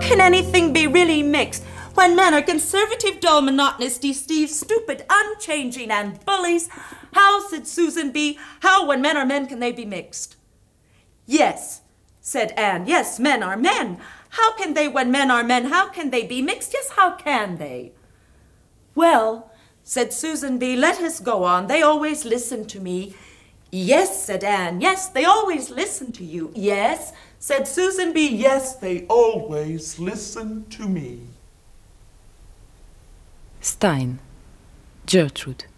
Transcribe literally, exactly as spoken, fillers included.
can anything be really mixed when men are conservative, dull, monotonous, de-Steve, stupid, unchanging, and bullies? How, said Susan B., how, when men are men, can they be mixed? Yes, said Anne, yes, men are men. How can they, when men are men, how can they be mixed? Yes, how can they? Well, said Susan B., let us go on. They always listen to me. Yes, said Anne, yes, they always listen to you. Yes, said Susan B., yes, they always listen to me. Stein, Gertrude.